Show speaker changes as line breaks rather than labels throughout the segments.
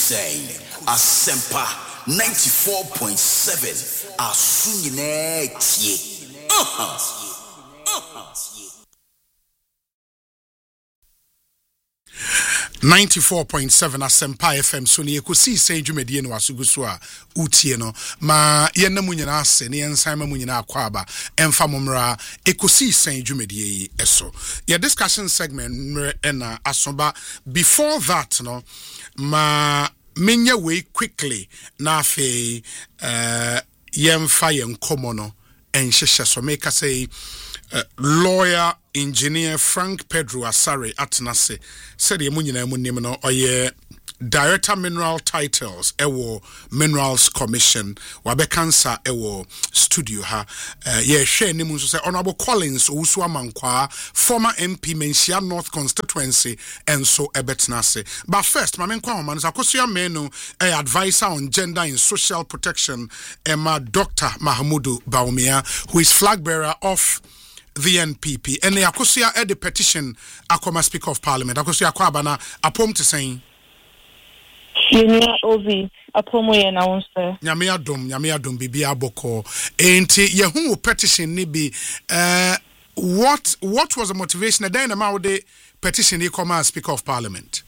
say Asempa 94.7 Asunyine tie.
94.7 Asempa FM so ne ekosi sen dwumedie no asuguso a utie no ma yenam nyina ase ne yensan ma nyina akwaba emfa momra ekosi sen dwumedie yi eso your discussion segment na asoba before that no ma menye we quickly na afi yemfa yenkomo no enhyehye so make say lawyer engineer Frank Pedro Asare Atnase said ye munyina mu nim no oye director mineral titles ewo minerals commission wabekansa ewo studio ha ye hwe nim nso say honorable Collins Owusu Amankwa former MP Menchia North constituency enso ebetnase but first mamenkwa homan sakosua menu advisor on gender and social protection Emma Dr. Mahmudu Baumia who is flag bearer of the NPP and the Akosia the petition Akoma Speaker of Parliament Akosia Kwabana apom to saying
Senior Ovi apomo ye na wonse
nyame adom bibia boko enti ye hu petition ni bi what was the motivation then about the petition Akoma Speaker of Parliament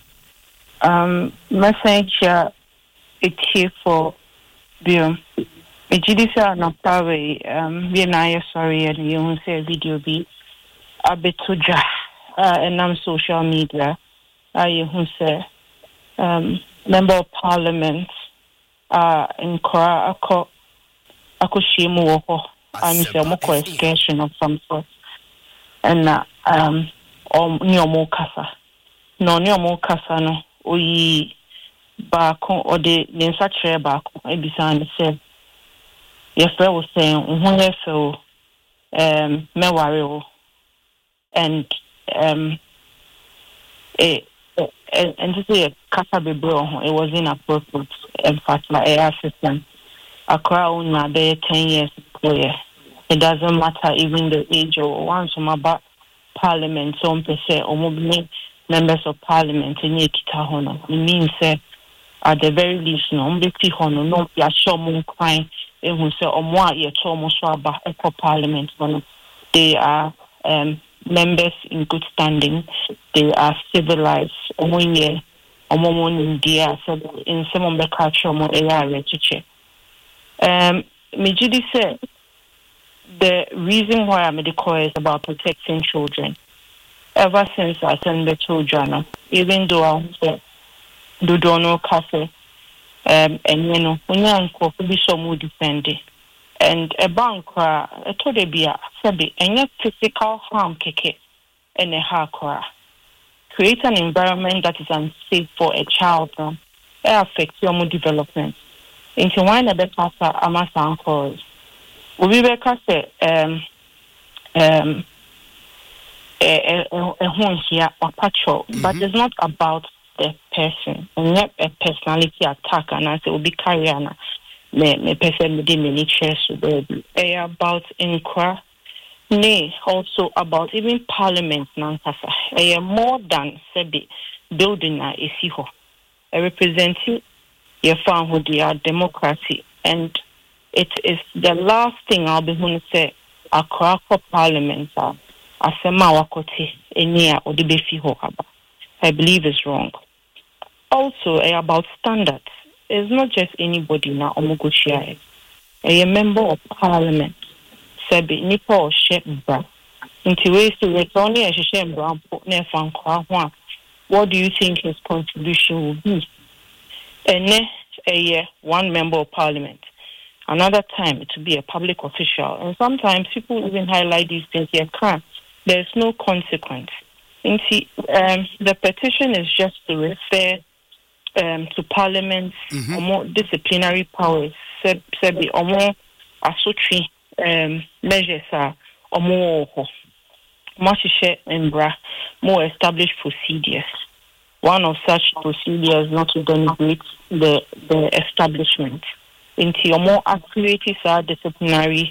message it's here for the Ejidisa na pawe we na sorry and you say video be abetoja and social media you say member of parliament in Kora akoshimu woko I'm say moko excursion of some sort and nyomo kasa no oyi ba ko ode nensa kire ba ko ebisa ne say yes, I was saying, Mewari, and to say Casabibro, it was inappropriate, in fact, my air system. A crowd now, they 10 years ago. It doesn't matter even the age or once from about parliament, some say, or members of parliament in Yakita. It means, at the very least, no, no, ya show more crime. Who say parliament they are members in good standing, they are civilized in some of the culture Mijidi said the reason why I'm is about protecting children. Ever since I sent the children, even though I do know Castle and unko be so mood defending and a bank a told be a sabi and yet physical harm keke and a hakra create an environment that is unsafe for a child it affects your mood development into one of the pastor amasa uncles we be say a home here or patrol but it's not about the person and not a personality attack and I say will be carrying me person with many chairs about inquire nay also about even parliament nankasa more than sabi building a isiho representing your fan who they are democracy and it is the last thing I'll be going to say akwa parliament asema wakote enia odibefi ho aba I believe is wrong. Also, about standards. It's not just anybody now omogoshia. A member of parliament. Sabi nipa o shebra. Inti ways to return a shebra ne fankwa. What do you think his contribution will be? And one member of parliament. Another time it will be a public official. And sometimes people even highlight these things here. There's no consequence. The petition is just to refer to Parliament's more disciplinary powers, or more asotri measures are or more more established procedures. One of such procedures not to denigrate the establishment into more accurate disciplinary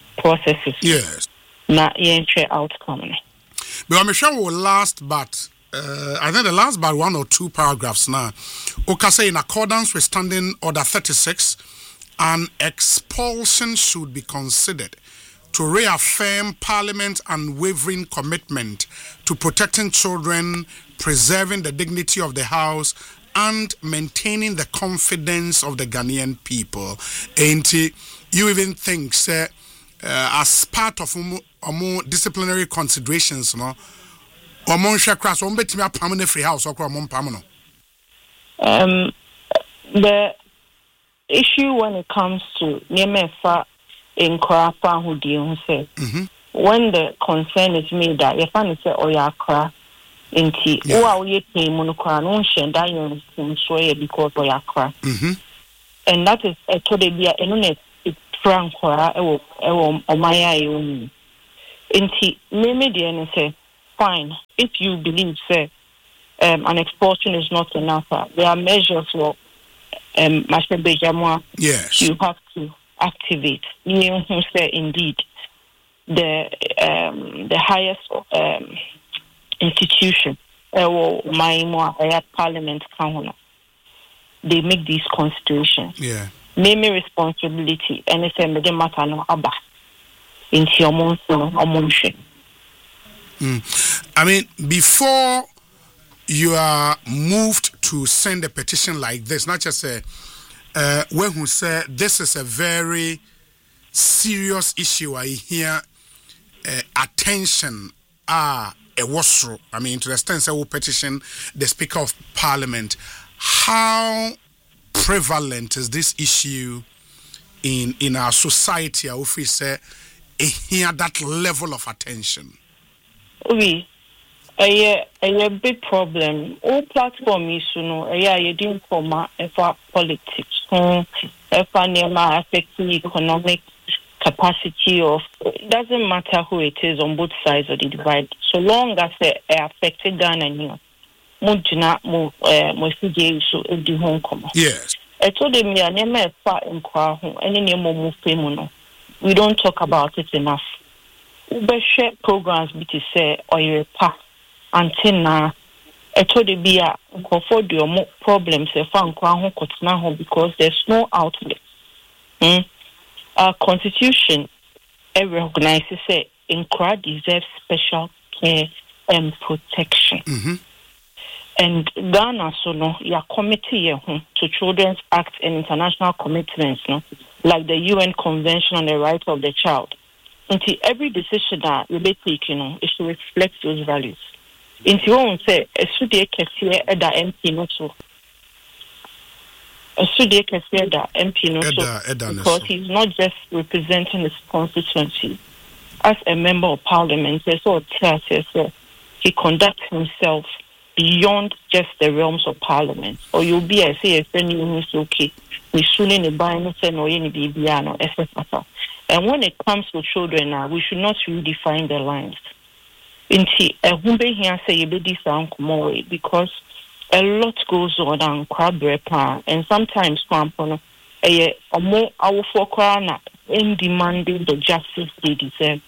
processes.
Yes.
Not entry outcome.
But I'm sure last but I think the last but 1 or 2 paragraphs now. Say in accordance with Standing Order 36, an expulsion should be considered to reaffirm Parliament's unwavering commitment to protecting children, preserving the dignity of the House, and maintaining the confidence of the Ghanaian people. Ain't you even think, sir, as part of more disciplinary considerations, no? Or Monsha Crass, one bet me a permanent free house or Mon Pamano?
The issue when it comes to Niemefa in Korapa who deal say, when the concern is made that if I say Oyakra, inti, or ye pay monocran, that you swear because Oyakra. And that is a todebia and it's frank or Maya. Inti, maybe say, fine, if you believe, say, an expulsion is not enough, there are measures for Master Bejamwa.
Yes.
You have to activate. You who say indeed the highest institution or my Parliament Council, they make these constitutions.
Yeah.
Name responsibility and it's a matter no abba into your monsoon.
I mean, before you are moved to send a petition like this, not just when who say this is a very serious issue, I hear attention a wasro. I mean, to the extent that we petition the Speaker of Parliament, how prevalent is this issue in our society? If we say hear that level of attention.
Oui, a big problem. All platform is you didn't come for politics. If affecting economic capacity of, it doesn't matter who it is on both sides of the divide. So long as it affected Ghana,
yes.
I told them I never far in Kwahu, any more famous. We don't talk about it enough. Share programs be to say or your path until now. I told the beer for more problems if I'm because there's no outlet. Our constitution recognizes that Nkra deserves special care and protection. And Ghana so no your committee to Children's Act and international commitments like the UN Convention on the Rights of the Child. Until every decision that you be taking, it should reflect those values. Until one say, a study can see that MP not so. A study can see that MP not so because he's not just representing his constituency. As a member of Parliament, he conducts himself beyond just the realms of Parliament. Or you'll be a say, it's okay. We shouldn't buy anything or any BBR, etc. And when it comes to children now, we should not redefine the lines. Because a lot goes on and sometimes in demanding the justice they deserve.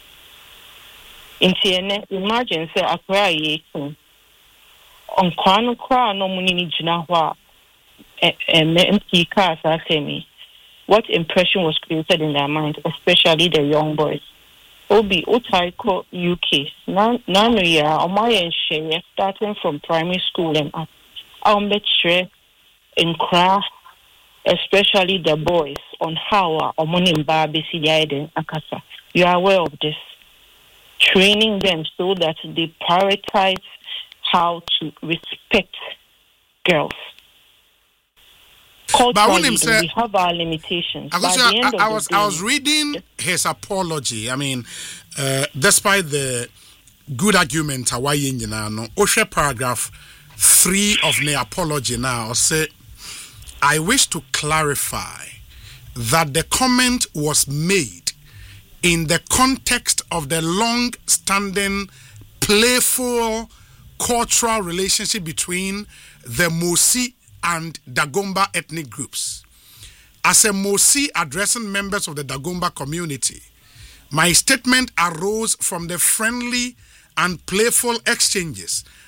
Imagine say a cry on Kwana no money jina empty cars me. What impression was created in their minds, especially the young boys? Obi Utaiko UK. Nano ya Omaya share starting from primary school and up. I'll make sure in craft, especially the boys, on how or money in Barbie Akasa. You are aware of this. Training them so that they prioritize how to respect girls. Culturally, we have our limitations.
I was reading his apology. I mean, despite the good argument, Hawaii, Osha paragraph 3 of the apology now say, I wish to clarify that the comment was made in the context of the long-standing, playful, cultural relationship between the Mosi and Dagomba ethnic groups. As a Mosi addressing members of the Dagomba community, my statement arose from the friendly and playful exchanges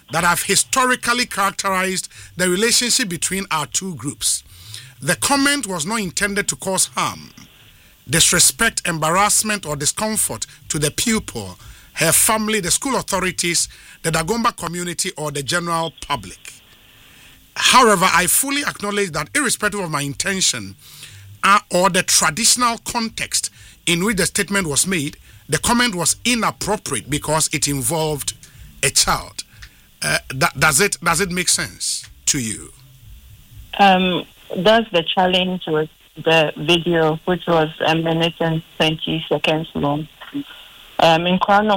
that have historically characterized the relationship between our two groups. The comment was not intended to cause harm, disrespect, embarrassment, or discomfort to the pupil, her family, the school authorities, the Dagomba community, or the general public. However, I fully acknowledge that irrespective of my intention or the traditional context in which the statement was made, the comment was inappropriate because it involved a child. Does it make sense to you?
That's the challenge with the video, which was 1 minute and 20 seconds long. In Ghana,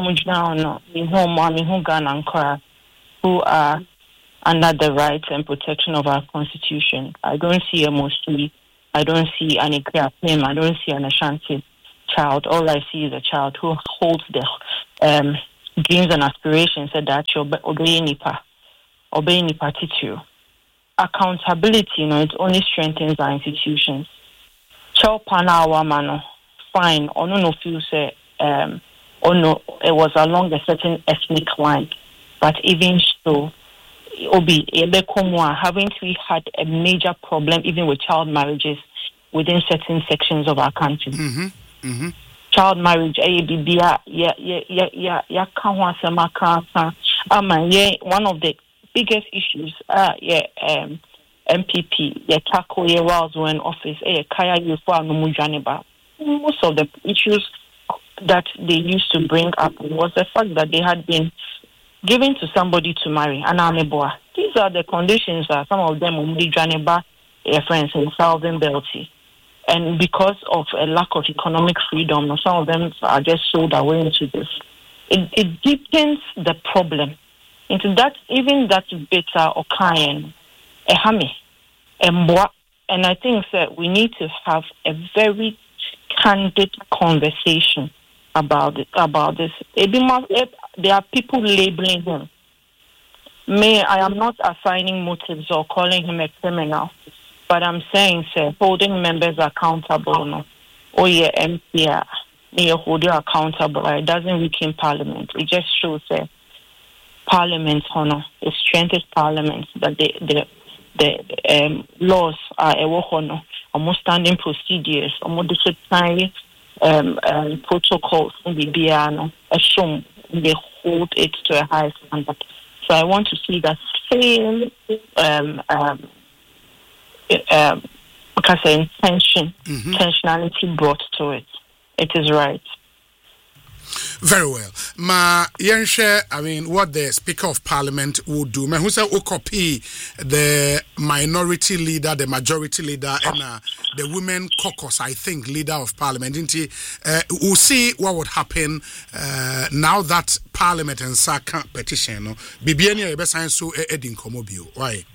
who are under the rights and protection of our constitution. I don't see a Mostly, I don't see an Ikea, I don't see an Ashanti child. All I see is a child who holds the dreams and aspirations that you're obeying Nipa Titu. Accountability, it only strengthens our institutions. Child Pana Wamano, fine, no feel say it was along a certain ethnic line, but even so, haven't we had a major problem even with child marriages within certain sections of our country? Child marriage, one of the biggest issues, MPP, tackle whilst we're in office, most of the issues that they used to bring up was the fact that they had been given to somebody to marry, these are the conditions that some of them will be friends in Southern Belty. And because of a lack of economic freedom, some of them are just sold away into this. It deepens the problem into that, even that bitter or kind, and I think that we need to have a very candid conversation about this. There are people labeling him. I am not assigning motives or calling him a criminal, but I'm saying, sir, holding members accountable, MPR, hold you accountable. It doesn't weaken Parliament. It just shows Parliament's honor. It strengthens Parliament that the laws are a honor, almost standing procedures, almost disciplinary protocols in the BIANO, assume they hold it to a high standard. So I want to see that same intentionality brought to it. It is right.
Very well. What the Speaker of Parliament would do. Who said copy the minority leader, the majority leader, and the women caucus, I think, leader of Parliament. We'll see what would happen now that Parliament and Saka petition. Bibiania Ebesan so Edin Komobio. Why?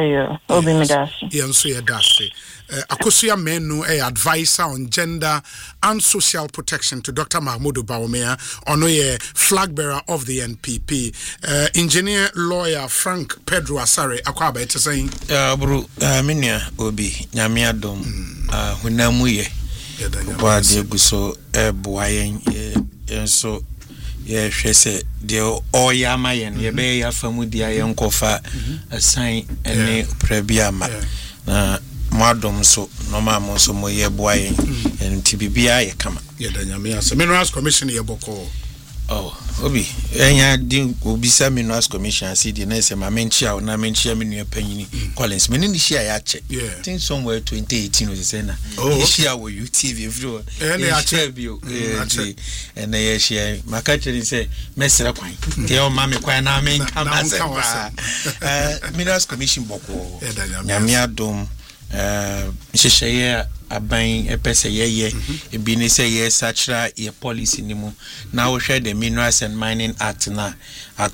Akosia Menu, advisor on gender and social protection to Dr. Mahmoud Bawumia, Onoye, flag bearer of the NPP. Engineer lawyer Frank Pedro Asare, Akwaba, it's saying,
Minia Obi, Nyamiadom, Hunamuye, Wadi Guso, Boyen, so. Yeah, she said, "Dear Oyamayan, Yabe Famudia Yankofa, a sign and Prebiama, Madam so, no mamma so moye boy, and TBBI come." Yeah, then Yamias, Minerals Commission, Yaboko. Oh, Obi, Enya Ding will be some Minerals Commission, see the nurse and my mentia, or Namentia Minia Penny, Collins, Menin Shia, yeah, think somewhere 2018 was a sena. Oh, Shia will you TV view, and they are you, and they share my country say, Messer Quine, tell Mammy Quine, I mean, Minerals Commission Boko, Yamia Dome, Shaya. Abain epese ye ebi ne say yes satra ye policy nimu now share the Minerals and Mining Act na at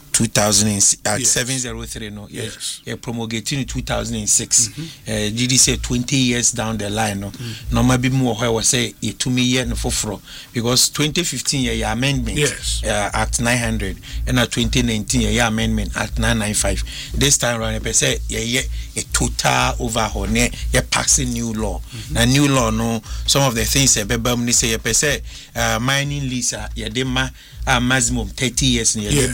703 no yes ye promulgating in 2006 GD say 20 years down the line no normal bi mu ho say ye to me year no foforo because 2015 ye amendment Act 900 and at 2019 ye amendment Act 995 this time around epese ye a total overhaul ye passing new law na new law no some of the things ebebam ni say mining lease yedema maximum 30 years and yedeba 20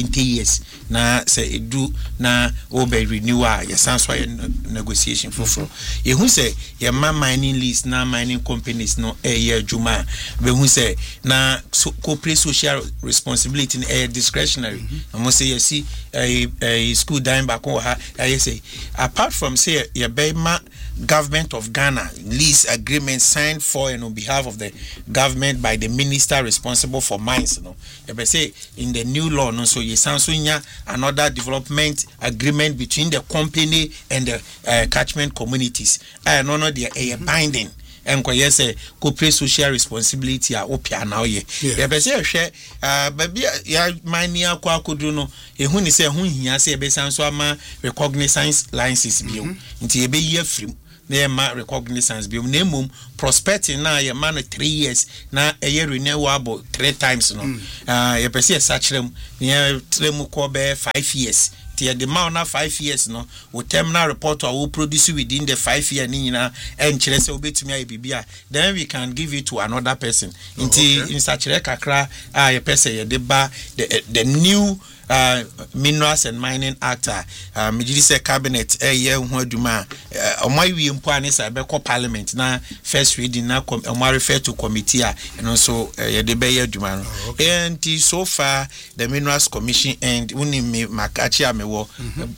20 years na say edu na obe renewal ya sans why negotiation for ye hu say ye mining lease na mining companies no year juma we hu say na corporate social responsibility discretionary and say you see a school dime back on ha say apart from say ye be government of Ghana lease agreement signed for and on behalf of the government by the minister responsible for mines, you know. You say in the new law, no, so you another development agreement between the company and the catchment communities. I know they are binding. And yes, corporate social responsibility are opia now ye. You say share baby ya mania kwa kuduno. Ehun ni say hun hia say be san so ama recognizance licenses bio. Nti ye be year free. Na ma recognizance bio na mum prospecting na ye man 3 years na ye renewable 3 times no. You be say sachrem na trem ko be 5 years. The amount na 5 years no o terminal report or will produce within the 5 year ni nyina and chere se obetumi aye bibia, then we can give it to another person. In such kakra ye person ye de ba the new Minerals and Mining Act Mijidi say cabinet ye hu aduma omai wi mpo anisa be ko parliament na first reading na omai refer to committee and also ye de be ye aduma no. And so far the Minerals Commission and uni me makachi amewo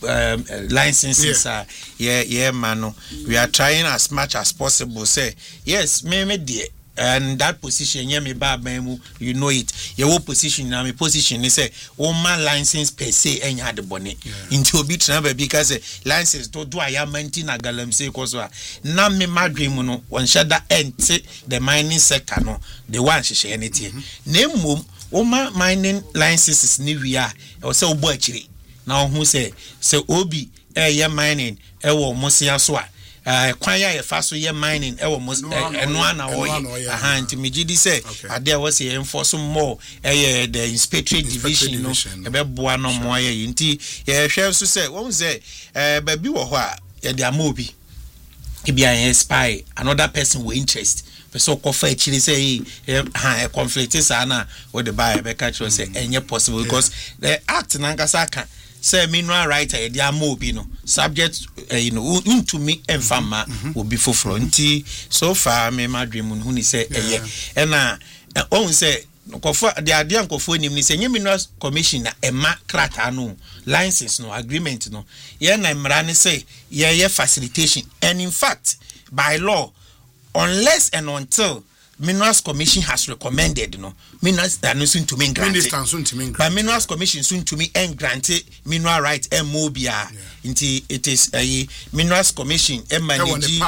licenses ye mano, we are trying as much as possible say yes me dear. And that position, yeah, me babamu, you know it. Your position, now my position is say, my license per se, and you had the bonnet into a bit number because license to do I am maintain a galam say, cause now me my dream, no one shall that end the mining sector, no, the one she share anything. Name mum, my mining license is new year, or so butchery. Now who say, Obi, yeah, mining, Mosia Swa. Kwanya ye faso ye mining most eno na oye aha nti Mijidi say ade was ye enforce more the inspectorate division no e be boa no mo ye nti ye hwe so say won say baby wo ho a ye de amobi e bia ye spy another person with interest so kofa chiri say conflict is na what the buy be catch say enye possible because the act na ngasa kan say mineral right e dia mobi no subject into me and fama will be for fronti so far me my dream hu ni say and on say kofa the idea nkofo nim ni say Minerals Commission na ema krata no license no agreement no ye na mra ni say ye facilitation, and in fact by law unless and until Minerals Commission has recommended, Minerals are not soon to me granted. But Minerals Commission soon to me and granted mineral rights and mobia. It is a Minerals Commission and manage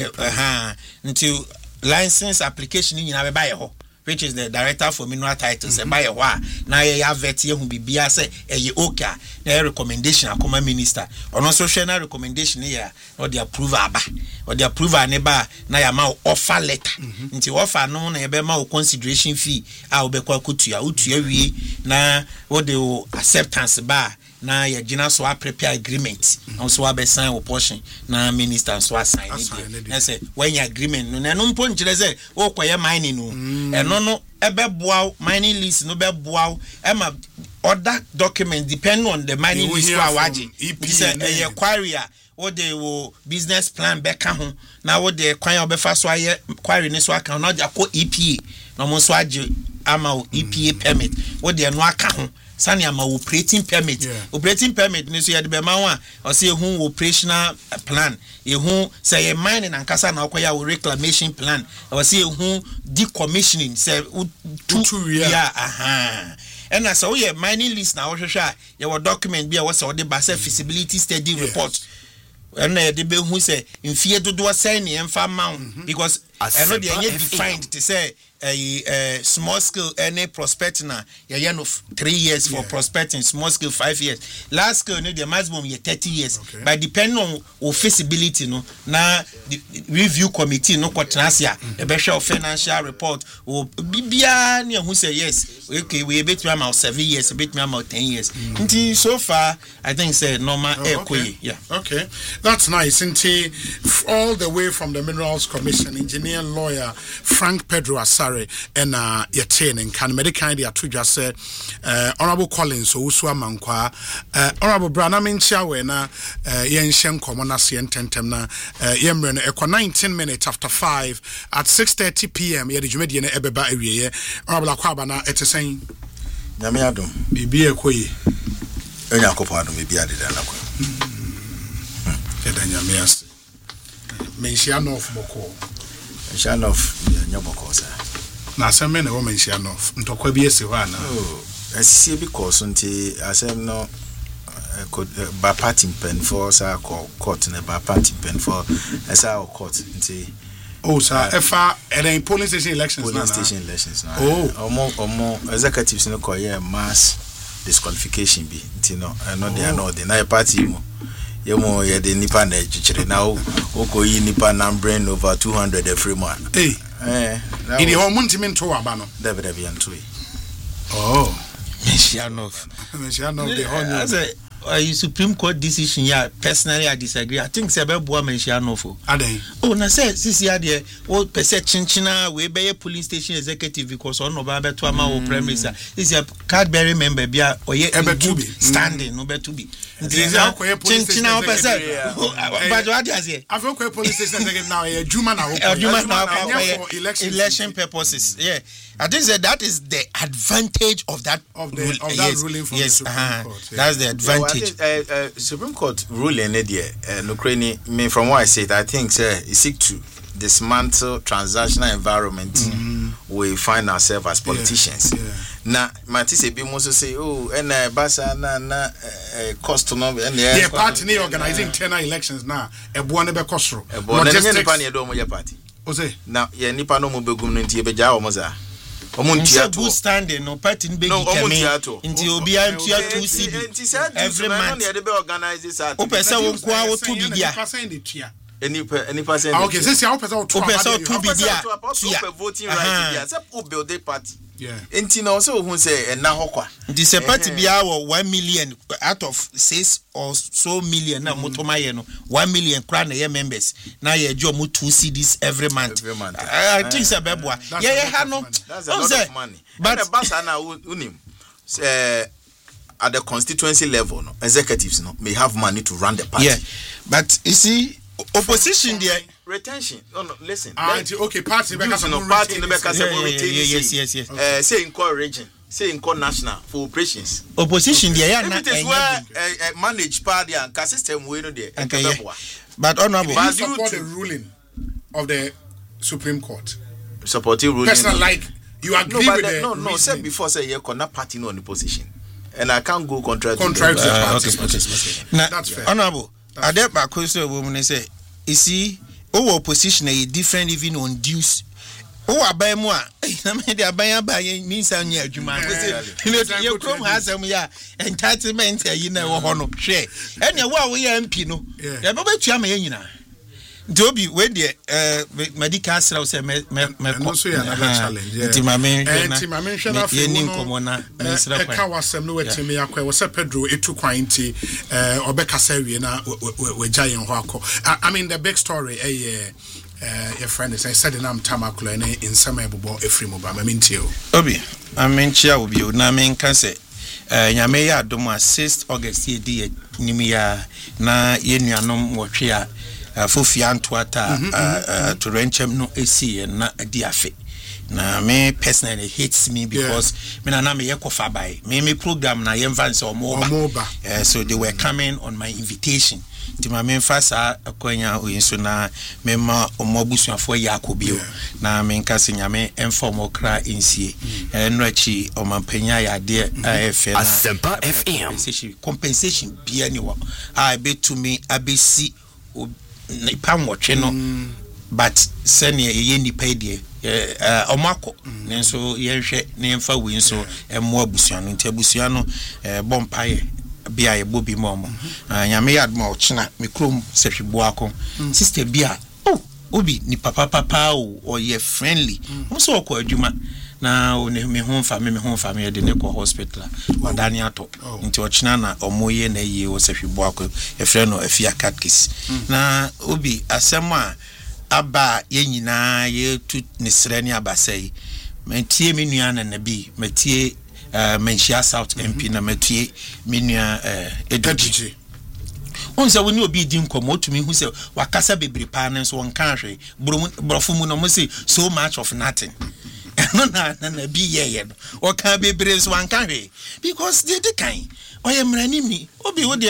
until license application in Abebayo, which is the director for mineral titles. And by a while, now you have vet here who be say a oka, a recommendation, a common minister, or no social recommendation here, or the approval, or the approval neighbor, now offer letter. Until offer no neighbor consideration fee, I'll be quite good to you, na what the acceptance bar. Na ya jina so prepare agreement also be sign or portion na minister so assign it na say when your agreement no mpo nkire say o koye mining no no ebe boa mining lease no be boa ema other document depend on the mining lease wa waje say a quarry what they will business plan back ho na what the kwan obefa so aye quarry ni so aka na ja ko EPA no mo so age ama EPA permit what they no aka ho Sani ama operating permit. Operating permit ni so ya de be ma wa o say hu operational plan. Hu say mining and kasa na okoya reclamation plan. O say hu decommissioning say 2 year and as we mining list na o hwehwe your document be a was the base feasibility study report. And the be hu say in fear do say ni emfa mount because I know they defined to say a small scale any prospecting no 3 years for prospecting, small scale 5 years, large scale no the maximum 30 years but depending on feasibility no na the review committee no kwatrasia the best financial report or bibia ne who say yes okay we bet me about 7 years bet me about 10 years until so far I think say normal okay that's nice until all the way from the Minerals Commission engineer
senior lawyer Frank Pedro Asare and Yatin and can medical the atuja say Honorable Collins Usua Mankwa Honorable Brana Minchawe na yen shen komona sien tentem na yemren ekwa 19 minutes after 5 at 6:30 p.m. ye de dwumadi na ebeba awieye Honorable Akwaba na etesen
nyame adom
bibie koyi
enya kopo adom bibie adeda na kwa
nyame ase menshia nof boko
menshia nof nya boko sa
na asem na wo menshia nof ntokwa bi esi ho ana
asisi bi ko so nti asem no ba party pen for sa court na ba party pen for esa court nti
sir efa and polling station elections
na omo executives no call here mass disqualification bi nti no no they are not the na party mo yemo ye de nipa na chichire na okoyi nipa numbering over 200 every man
in the home muntiminto aba no
david nto
Meshianov the whole Supreme Court decision personally I disagree. I think Sebe Boa Meshianov. Na say sisi ade o pese chinchina we be police station executive because on oba beto ama o premise is a card bearing member bia oye standing no be to be chinchina o pese but what is here
I feel police station executive now a juma na
for election purposes. I think that is the advantage of that
ruling from the Supreme Court.
That's the advantage.
Supreme Court ruling me from what I said, I think it seek to dismantle transactional environment we find ourselves as politicians. Now, Matisse be most say, and Basa na cost no and
party organizing 10 elections now. A buone be costro.
Party. Now, nipa no mo begum nti ebeja omoza.
Good standing no party in Begi Kemi into Obia and 2 CD every month. Opesa wonko wo to bidia.
Any percent.
Okay, since you opesa to
bidia. Voting right there. Who build the party? Enti na so who say na hokwa.
The party bia 1 million out of 6 or so million na motoma ye no 1 million kra na ye members na ye jo mo 2 CDs every month. I think say beboa. Ha no.
That's a lot of money. But the basa na unim at the constituency level no executives no may have money to run the party.
But you see opposition there
retention. No, listen.
Okay, party because
no party no because
yes.
Say in core region, say in core national for operations.
Opposition there na
manage party and system we no there.
But honorable,
but support the ruling of the Supreme Court.
Supporting ruling.
Personal like you agree with the
no said before say you cannot party no on the position. And I can't go contrary to
party.
That's fair. Honorable, Adepa question woman say, you see, our position is different even on dues. Abai mo na me dey abai means anya adwuma. You come has am ya entitlement ayi na wo ho no. Hwe. Ene wo ya MP no. Ya be betua ma nyina. Dobi we dey medical sra say me
so ya na challenge.
Timame
hwe
ye ni nkomo na me sra kwa.
Ka wasem no wetimi yakwa wo se Pedro etu kwan ti obekasa wie na we giant ho akọ. I mean the big story your friend is I said I'm Tamaklo and in some able every mobile. I mean,
Obi, I mean, Chia will be na mean can say, Yameya Doma 6th August year Nimia na Yenuanum Wachia Fufian Twata to Renchem no AC and na Diafe. Na me personally hates me because me na me yekofa by me program na yemvans or moba. So they were coming on my invitation. Ti ma me fasa akwanya oyinso na me ma omobusuafo yakobio na me nka se nyame inform okra insie enrachi omampanya ya de AFN
Asempa FM
compensation bia ni wo I bet to me abesi nipa nwotwe no but sene ye nipa die omako nenso ye hwe ne mfa wi nso emo abusuano nti abusuano bompaye bia ye bobi momo nyame yad ma ochina me krom sehweboako sister bia obi ni papa o ye friendly so ko adwuma na me ho mfa me de ne ko hospital wadani ato nti ochina na omoye na ye o sehweboako e frɛ no afia catkis na obi asɛm a aba ye nyina ye tu ne srani abasai mentie menua na nabi metie menhia South MP na metie menua Eduji onse woni obi di nkomo otumi hu se wakasa bebre pa na so wonka hwe brofo mu no mo say so much of nothing no na nabi ye no waka bebre so wanka hwe because they kind oye mranim ni obi wo de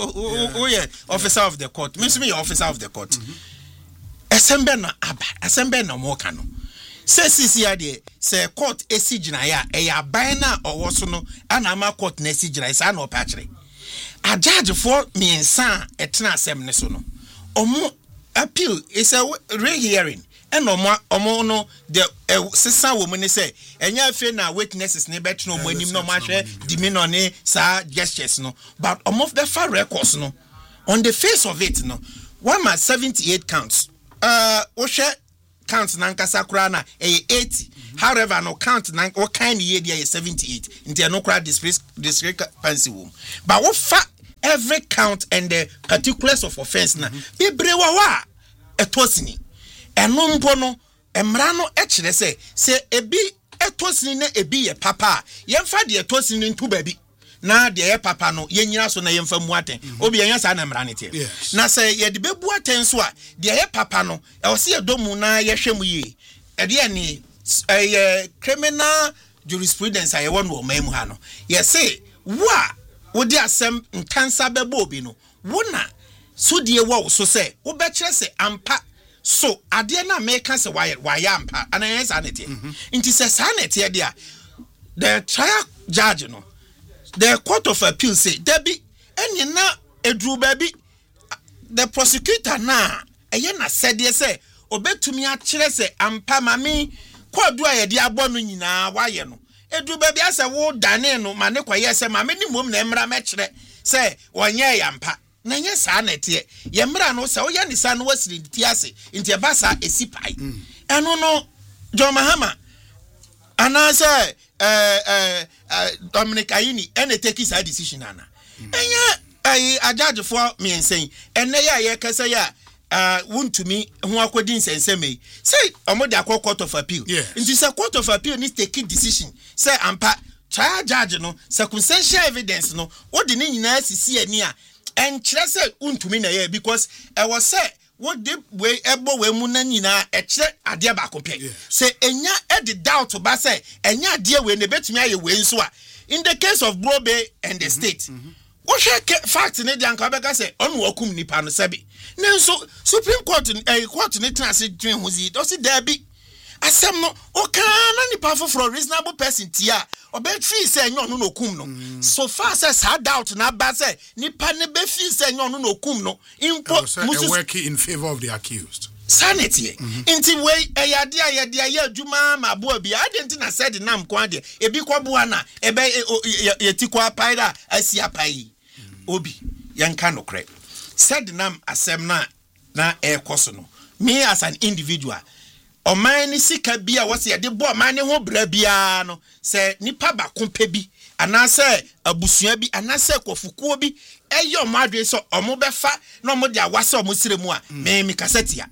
oye officer of the court me so me officer of the court Assemble na aba assemble na mo ka no se sisi ade se court esigina ya aban na owo so no ana ama court na esigina isa na opa kire a judge for miensa etena asem ne so no omo appeal is a re-hearing and omo no the sisa wo mu ne say enya afi na witnesses ne betno mo anim no ma hwe dimino ne sa gestures no but omo the far records no on the face of it no 178 counts o share count nankasa kura na 80 however no count na o kind ye there 78 into no kura discrepancy wom but what every count and the particulars of offense na be brewa wa etosini eno mpo no emra no e kire se ebi etosini na ebi ye papa yemfa de etosini ntu babi na de ye papa no yenyira so na yemfa mu aten obi yenya sa na emra ne tie na se ye de bebu aten so a de ye papa no e wo se ye domu na ye hwemu yi e de ani criminal jurisprudence aye won wo mamu ha no ye se wa wo de asem nkansa bebo obi no wona so de wo so se wo be kire se ampa so ade na make se why ampa ana yes anete nti se sanete de a the trial judge no the court of appeal say debi enya na edru baby the prosecutor na eye na said say obetumi a kire se ampa mami kwadu a ye de abonu nyina waye no edu baby ase wo dane no ma ne kwaye se ma me ni mom na emra me kire se wonye yampa na nye sa na tie ye mra no se wo ye ni sa no wasiri ti ase nti e ba sa esipai eno no John Mahama ana se Dominic Ayini ene take his decision ana enye ajudge for me ensen ene ya ye kasa ya wuntumi hu akwodi nsenseme say omode akọ court of appeal nti say court of appeal needs to take decision say ampa trial judge no circumstantial evidence no odi ni nyina sisi ani a enkire say wuntumi na ye because e was say what the way ebo we mu na nyina e kire ade ba ko pe say enya e the doubt ba say enya ade we na betumi aye we nso a in the case of Brobe and the state wo hwe fact ne de anka beka say onu wakum nipa no sabi nenso Supreme Court court ne transe twen hozi do si there be asem no o kan na nipa for reasonable person tia obetri say enyo no kum no so far say sa doubt na ba say nipa ne be fi say enyo no kum no impo
musu working in favor of the accused
sanity inti we eyade adwuma ma bo bia adenti na said nam kwa de ebi kwabo na ebe yetikwa paida asia pai obi yanka no kre said nam asem na ekoso no me as an individual oman ni sika bia wo se ye de bo oman ne ho bra bia no se nipa ba kompe bi anase abusua bi anase kofukuo bi eyo madwe so omo befa na omo de awase omo siremu a me kasetia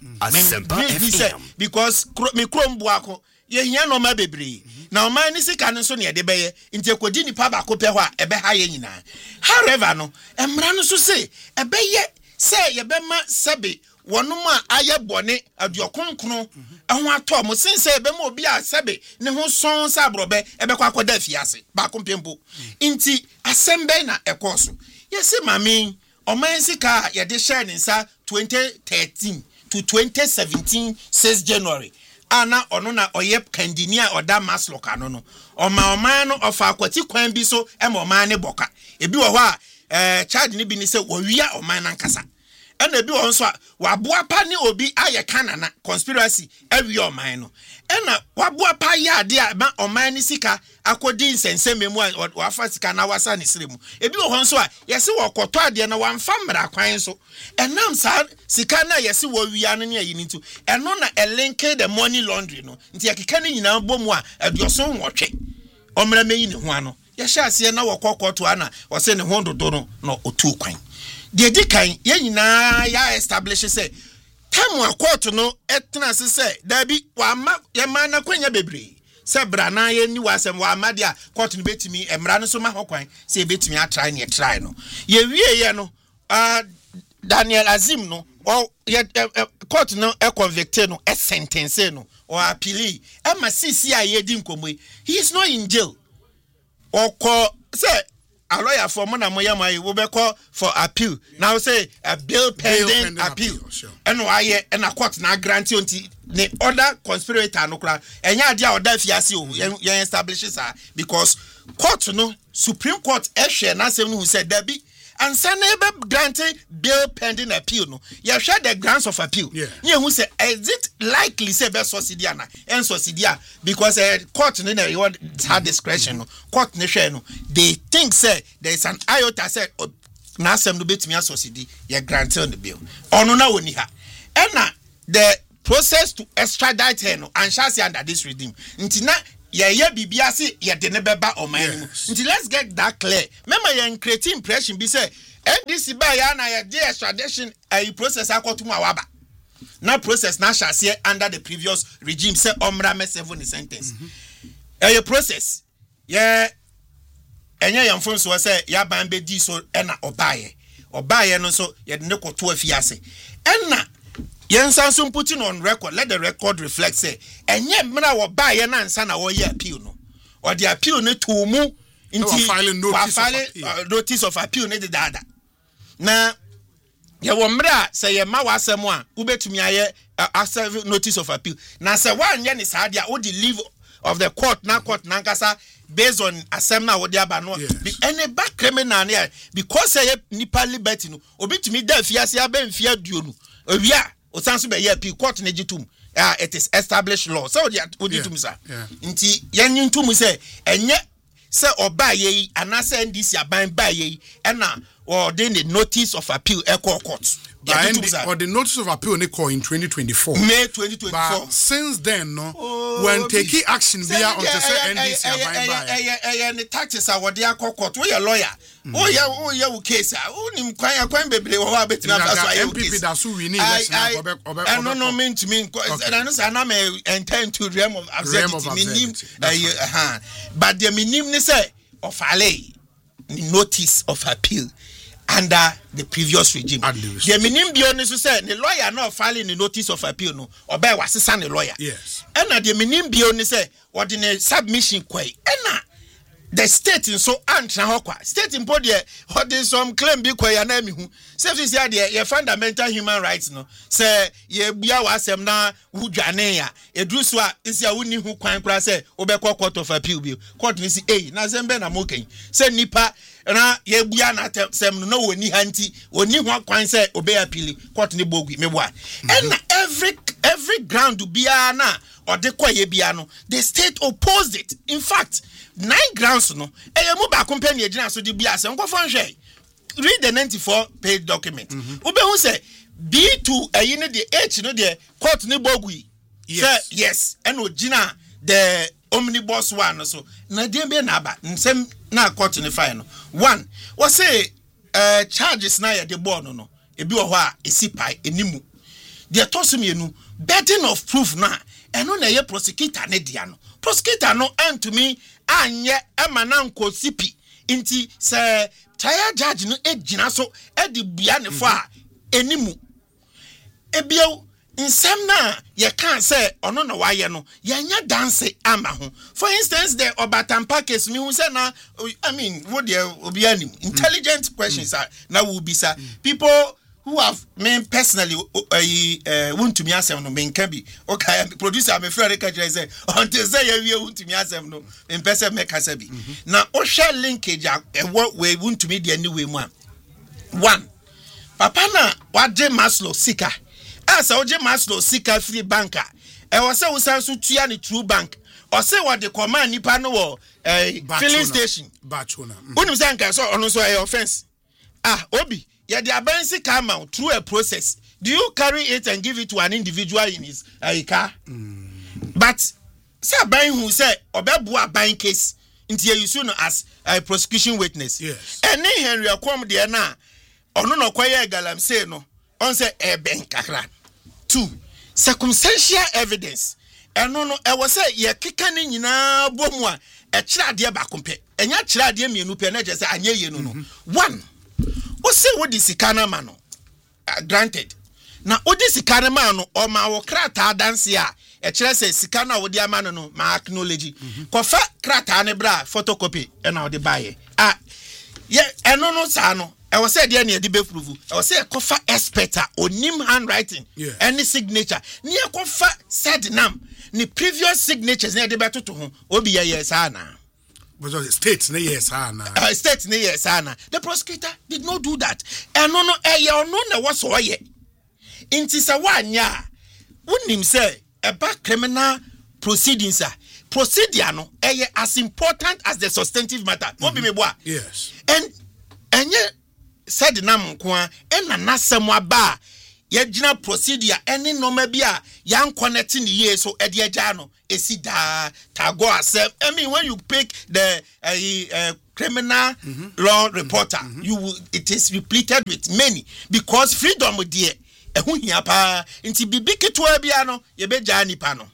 because me krombu ako ye hia no ma bebre na oman ni sika no so ne de beye nti ekodi nipa ba kope ho a ebe ha ye nyina however no emra no so se ebeye se ye be ma sebe wonum a aye bone aduokonkron ehun ato mo sense ebe ma obi a sebe ne ho son sa brobe ebe kwa akoda fiase ba kompempo nti asembe na ekoso yesi mami oman sika ye de share nsa 2013 to 2017 6 January ana ono na oye kandinia oda masloka no oman no ofa akwati kwan bi so e ma oman ne boka ebi wo ho a charge ni bi ni se wo wia oman na nkasa ena bi won so waboa pa ne obi aye kanana conspiracy awi oman no ena waboa pa ya ade a ma oman ni sika akodi nsenseme mu wafa sika na wasa ne siremu ebi won so a yesi wokoto ade na wamfa mra kwan so enam sa sika na yesi wo wia no ne ayi ntu eno na elinke the money laundry no nti yakeka ne nyina bomu a aduoso nwotwe omra meyi ne ho ano yehya ase na wokokoto ana wose ne ho dodo no otu kwan de dikan ye nyina ya establish say time a court no etna say there be wa ma ye ma na kwanya bebre se bra na ye ni wasem wa ma dia court no betimi emra no so ma hokwan se betimi a try na try no ye wie ye no Daniel Azim no or court no e convicted no e sentence no or appeal e ma CCI di nkomwe he is not in jail or call say a lawyer for Mona Moyama will be called for appeal. Now say a bill pending appeal. Sure. And why and a court now grant you the other conspirator no cry. And ya dia order fiasio you establishes because court no Supreme Court share na say who said there be and Sanebe granting bill pending appeal no. You share the grounds of appeal. Yeah. You who say is it likely say be socidiana and socidia because court no had discretion no. Court no share no. They think say there is an iota say na asem no betimi asosidi you grant on the bill. Ono na woni ha. And the process to extradite her no and shall see under this regime. Nti na ye bibia se ye de ne beba oman mu. Nti let's get that clear. Remember you create impression be say NDC ba ya na ye dey extradition process akotum awaba. Na process na shall see under the previous regime say omra me 7 sentence. A process ye enye yamfon so say ya ban be di so na obaye no so ye de ne koto afiase. Enna Yensan putting on record, let the record reflect say, and yet mra wo ba ye na nsa na wo ye appeal no. Or the appeal ne to mu into filing notice of appeal ne the dada. Na ye wo mra say ye ma wasem a ubetumi aye serve notice of appeal. Na say wan ye ni sa dia o the leave of the court nankasa based on assembly wo dia ba no. Any back criminal ne because say nipa liberty no obetumi da fiase abemfia duo no. Owia osanso be ye appeal court na gitum it is established law so oditum sir nti yanyintum say enye say oba ye anase ndisi aban ba ye na or then the notice of appeal echo court
or the notice of appeal in 2024
May 2024
but since then no when taking action via on the say NDC aban ba
the taxes are what they are court we a lawyer oh yeah case unim kwan bebre wo ha betina aso aye
MPP da so we need election
no mean to me and no say na me intend to realm of absurdity minim but the minim ne say of alley notice of appeal under the previous regime. The minim bio ne so say the lawyer not filing the notice of appeal no obey wasesa the lawyer.
Yes.
And the minim bio ne say what in a submission kwai. And the state in so antra hokwa. State in body what is some claim bi kwai na mi hu. Say say the fundamental human rights no. Say ye bia wasem na wudwane ya. Edru so a isi a woni hu kwan kra say obekọ court of appeal bi. Court ni si na zembe na moken. Say nipa na ye bua na sem no woni hanti oni ho kwan say obey appeal court ni bogwi meboa and every ground bia na odekoye bia no the state opposed it. In fact 9 grounds no mu ba company agina so de bia se nkofo nhwe read the 94-page document ube hu say B2 ayi ne the H no the court ni bogwi yes and ogina the omnibus one so na dem be na ba nsem na court ni fine no one was say charges na ya de board no ebi wo ho a esipai enimu de tosemienu burden of proof na eno na ye prosecutor ne dia no prosecutor no antumi anye ema na nkosipi nti say trial judge no ejina so e de bia ne fo a enimu ebio nsem na ye kan say ono na waye no yanya dance ama ho. For instance the Obatampa case me hu say na I mean what the obi anim intelligent questions are now will be sir people who have me personally want to me asem no me can be okay producer me frere ka say until say you want to me asem no me person make asa bi na o share linkage we want to me the anyway mu one papa na wade Maslow sika as oje Maslow sika free banker e wo se wo san so tua ni true bank o se wo de command nipa no wo filling station
bachona
unim say nka so ono so offense obi ye de abansi car amount through a process. Do you carry it and give it to an individual in his car? But say aban who say obebu aban case into you soon as a prosecution witness.
Yes.
And then Henry akom de na ono no kwaye galam say no on say ben kakra 2 circumstantial evidence eno no e was say ye keka ni nyina bomu a e kira ade ba kompe enya kira ade mienu pe na je say anye ye no 1 o say wo di sika na ma no granted na o di sika na ma no o ma wo krata danse a e kira say sika na wo di ama no ma acknowledge kofa krata ne bra photocopy e na wo di baye ye eno no sa no I was said there near the be prove. I was say kofa expert onim handwriting any signature. Near kofa said nam ni previous signatures near the better to home. Obi yes ana.
But the states ne yes ana.
States ne yes ana. The prosecutor did not do that. And no na was oye. Inti sa wanya. Unim say about criminal proceedings procedure no as important as the substantive matter. Obi me boa.
Yes.
And said nam kwa ena nasem aba ye gina procedure ene normal bia yan connecting ye so e de agya no esi da tago asem. I mean when you pick the criminal law reporter it is repleted with many because freedom there ehu hia pa nti bibi ketwa bia no ye be gya nipa no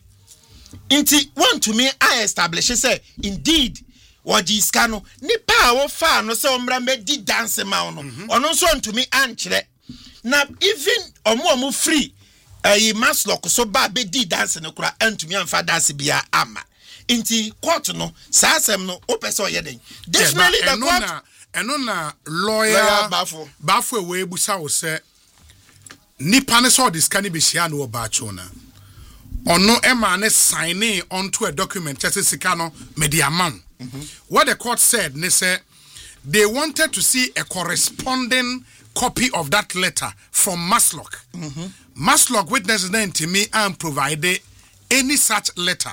nti want to me I establish say indeed wajiska no nipa wo fa no se omra medi dance ma no ono so ntumi ankyere na even omo free maslock so ba be di dance no kura antumi anfa dance bia ama nti court no sasem no opese oyeden definitely the court
eno na lawyer bafo we busa wo se nipa ne so diska ni be hia no ba chona ono ema ne signing onto a document chese sika no mediaman. What the court said, they said they wanted to see a corresponding copy of that letter from Maslock. Maslock witnesses then to me and provided any such letter.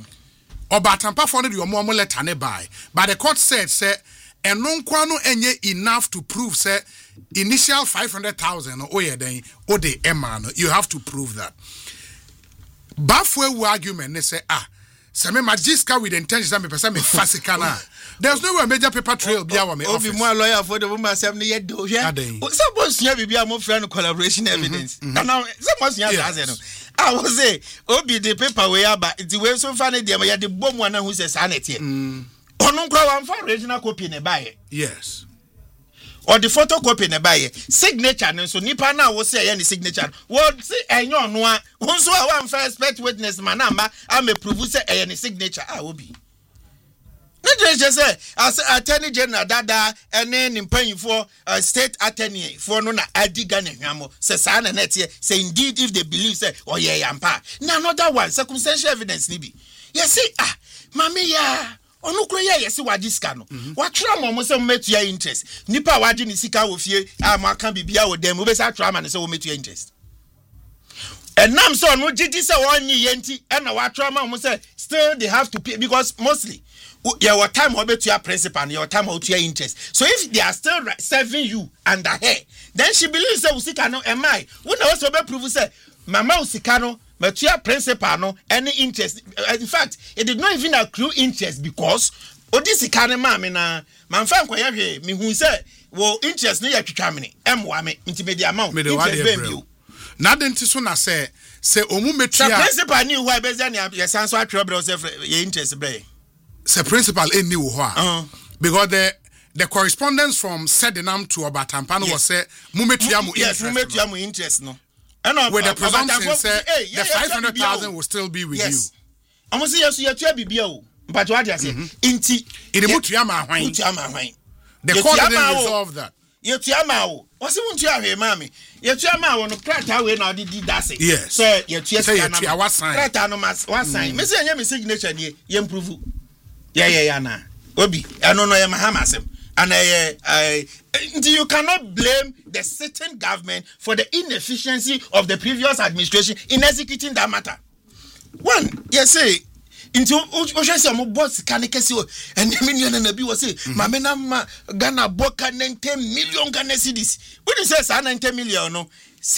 Or Batampa found your mom letter nearby. But the court said, and non quano enye enough to prove, say, initial 500,000 or the emano. You have to prove that. Bafwe argument, they say, Same magiska with intention me person me fasikana. There's no major paper trail be our me office.
Obi mo lawyer for the woman say me yet do here. Suppose you be mo friend collaboration evidence. And now suppose you say no. I will say obi the paper we aba the way so far na dey the bom one who say sanet here. Ono nkwa wan for original copy ne buy.
Yes.
Or the photocopy ne buy signature no so nipa na wo say any signature wo say enyo no a wo so a wan first expect witness man amba am prove say any signature obi na just say as attorney general dada ene nimpanyi for state attorney for no na adiga ne hwamo say sa na net say indeed if they believe say oye yampa na another one circumstantial evidence ni bi yes say mami ya onu kro ye yesi wajiska no watwra mo se metua interest nipa waje ni sika wo fie amaka bibia wo dem obesa atwra ma ne se wo metua interest enam so no gigi se wonyi yenti na watwra ma mo se still they have to pay because mostly your time obetua principal and your time obetua interest so if they are still serving you under her then she believes say usika no am I we na also be prove say mama usika no Matua principal no any interest in fact it did not even accrue interest because odisika ne ma me na manfa nkoya hwe me hu say wo interest no ya twetwa me emwa me nti me di amount interest be bio
na denti so na say omu metua
the principal ni who be say na ya sanso atwe bre say ye interest bre
say principal eni wo ho a because the correspondence from Sedinam to Obatampa was say mu metua mu interest
yes mu metua mu interest no
with the presumption say the 500,000 will still be with you.
I'm say yes you tua bibia o but what you say inti
mutua ma hwan the court didn't resolve that
you tua ma o wose mu tua hwe ma me you tua ma o no krata we na di dase
yes
say you tua
say you tua what sign
krata no mas what sign me say me signature nie ye improve yeah na obi eno no ye mahamasem and you cannot blame the sitting government for the inefficiency of the previous administration in executing that matter. One, yes, say into Oshasi mo boss can kesi o and million na bi wo say mame na ma Ghana boka 90 million Ghana cedis. When you say 90 million no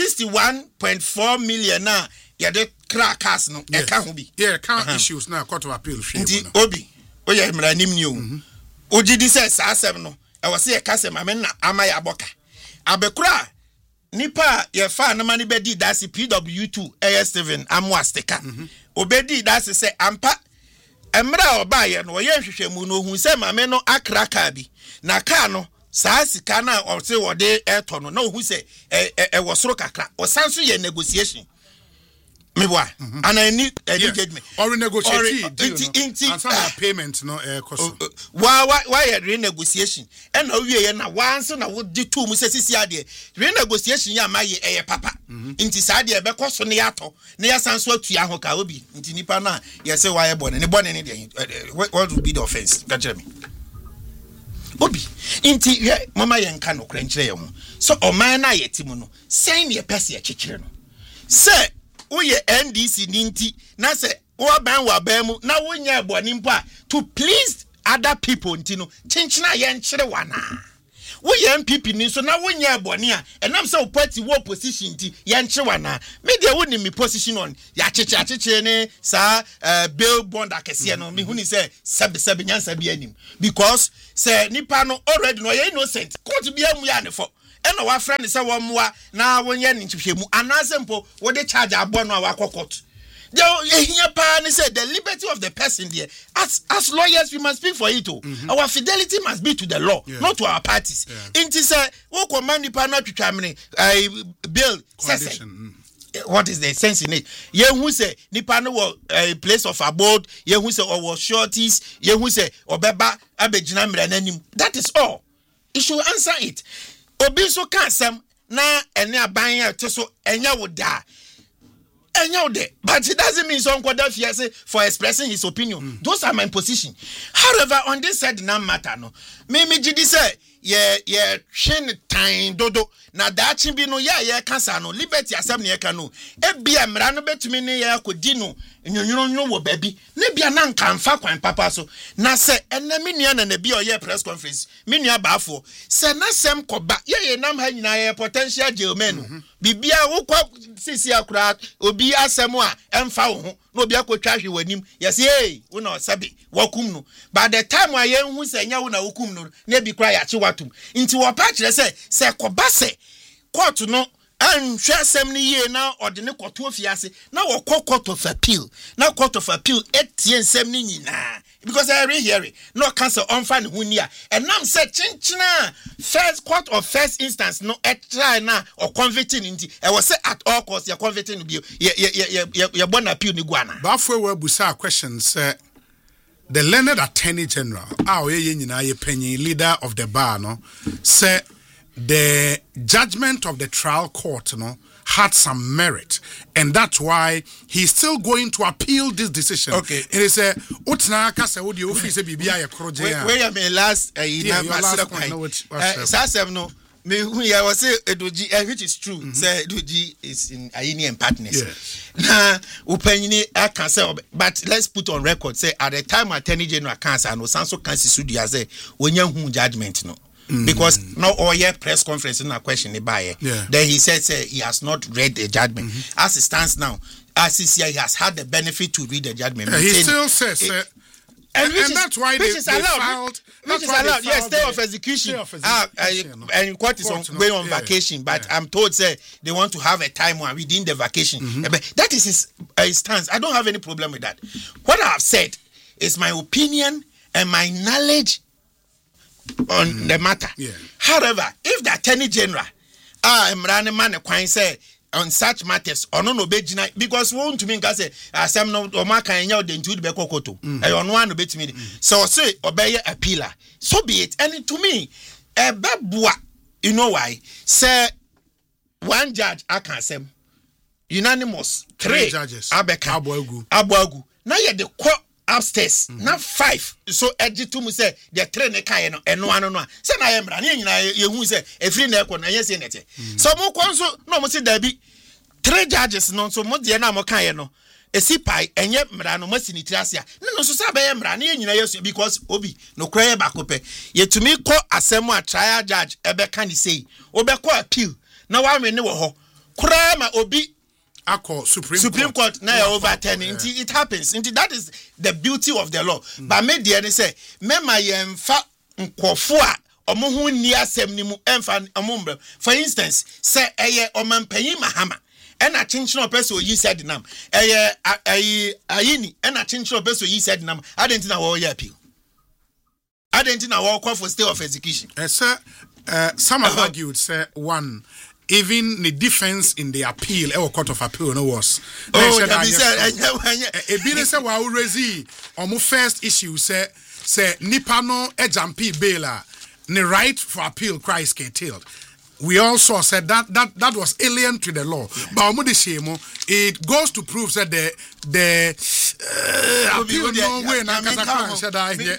61.4 million na ya de crackers no e ka ho bi.
Yeah, can issues na court of appeal hwe.
Ndi obi oya mra nim ni o. Ojidi say asem no e wo say e ka say mame na ama ya boka. Abekura nipa ye fa na mani bedi that's PW2 AS7 amwastika obedi that's say ampa emra oba ye no ye hwehwemu no hu se mame no akraka bi na ka no saa sika na o se wode eto no na hu se wo soro kakra o sanso ye negotiation me boy and I need judgment
or renegotiate and some payment no cost
why renegotiation and now we na once na wo di two mu sesi ade renegotiation ya maye papa inti sa de be koso ne yato ne yasanso atua ho ka obi inti nipa na ye say why born ne born ne de what would be the offense catch me obi inti mama ye nka no krenkyere ye ho so o man na yeti mu no sen ne pese ye kekere no say Uye NDC ninti na se oban wa ba mu na wonya eboni mpo to please other people ntino chinchina ye nkyere wana woye MPP ni so na wonya eboni a enam se party wo position nti ye nkyere wana me de woni me position on ya cheche ne sa bail bond akese no me huni se sebe nyansa bi anim because se nipa no already no ye innocent court bi amu ya ne for eno wa friend say wo moa na wonye ni nhwehwemu anasempo wo de charge abo no awakokot they here pa ni say the liberty of the person there as lawyers we must speak for it our fidelity must be to the law not to our parties inti say wo command nipa na twetwamene bill what is the sense in it ye hu say nipa no wo place of abode ye hu say or shorties ye hu say obeba abegina mra nanim that is all you should answer it obi so ka asem na ene aban ya teso enya woda enya wode but it doesn't mean so nkoda fiase for expressing his opinion those are my position however on this said na matter no me gidi say ye hwen tan dodo na daachi bi no ye kasa no liberty asem ne ye ka no ebia mra no betumi ne ye akodi no nyonyono wo baby ne bia na nka mfa kwan papa so na se ene menua na bia oye press conference menua baafo se na sem koba ye nam ha nyina ye potential jailman bibia wo kwa sisi akura obi asem a emfa wo ho no obi akotwa hwe wanim yes hey wo na sabi wakum no by the time wa ye hu se nya wo na wakum no na bi kra ya chi watum nti wo pa kire se koba se court no and shasem ni ye na ordinary court ofiase na wo court of appeal na court of appeal etien sem ni nyina because I hear it no cancel on fan hunia and now say chinchina first court of first instance no try na or convicting inti I was say at all costs you convicting be you born appeal ni guana
bafwe we busa questions the learned attorney general ye nyina ye penny leader of the bar no say the judgment of the trial court had some merit, and that's why he's still going to appeal this decision.
Okay.
And he said, "Utna kasa odi office BBI akroje."
Where am I last? No. Me I was say Edoji, which is true. Say Edoji is in Aini and partners. Nah, upanyini I can say, but let's put on record. Say at the time Attorney General cancer and Osanso cancer studio say when you judgment no. Because now all year press conference in a question then he said he has not read the judgment as it stands now. As he has had the benefit to read the judgment.
He still says and that's why they filed.
Which is allowed. Yes, stay of execution. And court is going on vacation, but I'm told they want to have a time within the vacation. But that is his stance. I don't have any problem with that. What I have said is my opinion and my knowledge on the matter. However, if the Attorney General Mrane man kwan say on such matters or no bejina because won to me say asem no o maka enya de ntu be kokoto e ono an betimi so say obey appealer so be it and to me beboa you know why say one judge akasem unanimous 3
judges
abeka aboagu na ye de ko upstairs na 5 so ejitu mu say the 3 ne kan no eno ano no say na ye mra na nyina ye hu say efri na ekọ na ye say nete so mo konso no mo say dabi 3 judges no so mo de na mo kan ye no esi pai enye mra no masini triasia no so say be ye mra na ye nyina ye because obi no kra ye bakope ye tumi ko asem a trial judge ebe kan say obekọ appeal na wa me ne wo ho kra ma obi Supreme Court now overturning. It happens. That is the beauty of the law. But me dear say, me my fa nkofo omo hu ni asem ni mu emfa omombre for instance say eye omampanyi mahama ena chinchino person yi said nam eye ayini ena chinchino person yi said nam adenti na wo ya appeal adenti na wo call for stay of execution
sir some have argued say one even the defense in the appeal court of appeal no was ebile say wa already omo first issue say nipa no ejampi bail the right for appeal Christ curtailed. We also said that was alien to the law. But it goes to prove that the appeal no way na kasa said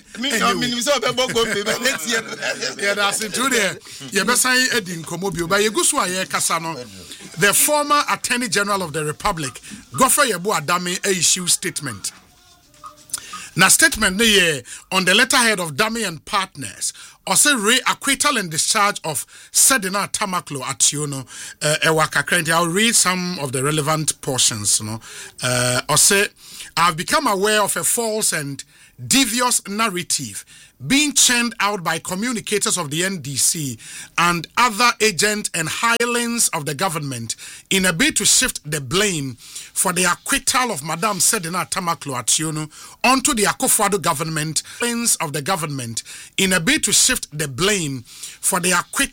yeah, that's it true there. You be say edin komobio but yegusu aye kasa no. The former Attorney General of the Republic, Godfrey Yeboah Dame, issued statement. Now statement on the letterhead of Dame and Partners, also acquittal and discharge of Sedina Tamaklo at Tiono Ewaka. I'll read some of the relevant portions. Also, I've become aware of a false and devious narrative being churned out by communicators of the NDC and other agents and hirelings of the government in a bid to shift the blame for the acquittal of Madame Sedina Tamaklo Atieno onto the Akufo-Addo government, of the government in a bid to shift the blame for the acquittal